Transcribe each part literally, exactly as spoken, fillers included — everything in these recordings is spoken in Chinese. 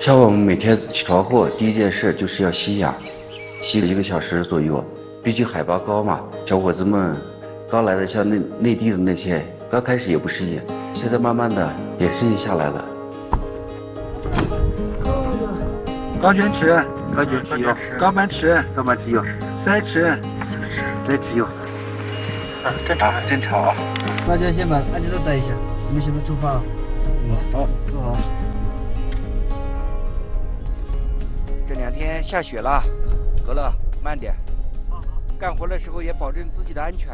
像我们每天起床后，第一件事就是要吸氧，吸一个小时左右。毕竟海拔高嘛，小伙子们刚来的，像内内地的那些，刚开始也不适应，现在慢慢的也适应下来了。 高卷尺，高卷尺有；高板尺，高板尺有；塞尺，塞尺有。啊，正常，正常啊。 大家先把安全带带一下，我们现在出发了。 嗯，好，坐好。这两天下雪了，格乐慢点。干活的时候也保证自己的安全。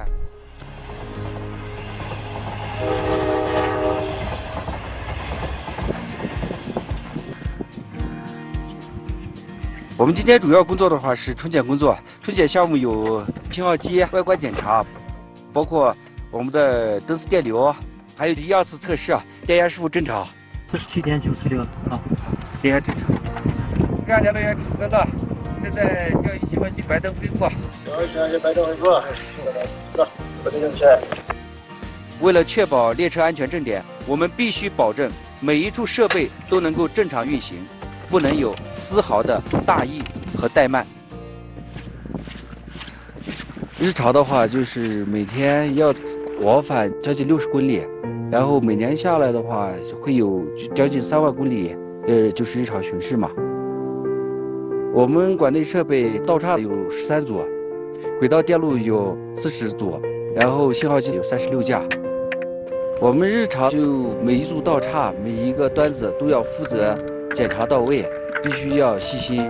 我们今天主要工作的话是春检工作，春检项目有信号机外观检查，包括我们的灯丝电流，还有一二次测试，电压是否正常？ 四十七点九四六，好， 电压正常。干两个月格乐，现在调一信号机白灯恢复。调一信号机白灯恢复。走，我这就是。为了确保列车安全正点，我们必须保证每一处设备都能够正常运行，不能有丝毫的大意和怠慢。日常的话，就是每天要往返将近六十公里，然后每年下来的话，会有将近三万公里，呃，就是日常巡视嘛。我们馆内设备道岔有十三组，轨道电路有四十组，然后信号机有三十六架。我们日常就每一组道岔、每一个端子都要负责检查到位，必须要细心。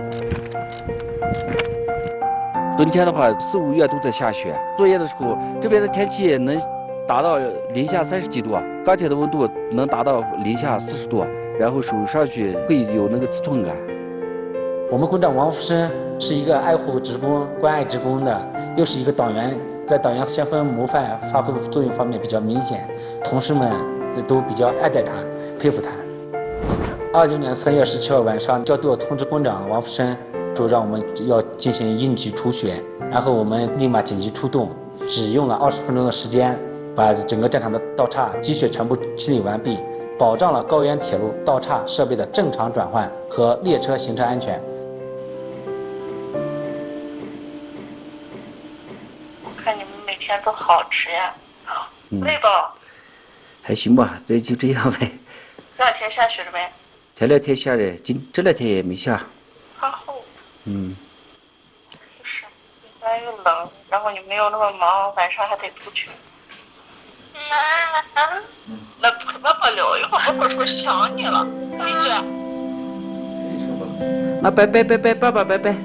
冬天的话，四五月都在下雪，作业的时候，这边的天气能达到零下三十几度，钢铁的温度能达到零下四十度，然后手上去会有那个刺痛感。 我们工长王福生是一个爱护职工、关爱职工的，又是一个党员，在党员先锋模范发挥的作用方面比较明显，同事们都比较爱戴他，佩服他。二零年三月十七号晚上，调度通知工长王福生说让我们要进行应急除雪，然后我们立马紧急出动，只用了二十分钟的时间，把整个战场的道岔积雪全部清理完毕，保障了高原铁路道岔设备的正常转换和列车行车安全。 看你们每天都好吃呀，累不？ 还行吧，这就这样呗。 这两天下雪了没？ 前两天下的，今这两天也没下。 还好。 嗯。 就是，越来越冷，然后你没有那么忙，晚上还得出去。那那陪爸爸聊一会儿，爸爸说想你了，对不对？ 那拜拜拜拜，爸爸拜拜。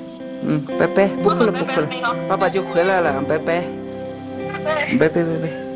嗯，拜拜，不哭了不哭了，爸爸就回来了，拜拜，拜拜拜拜。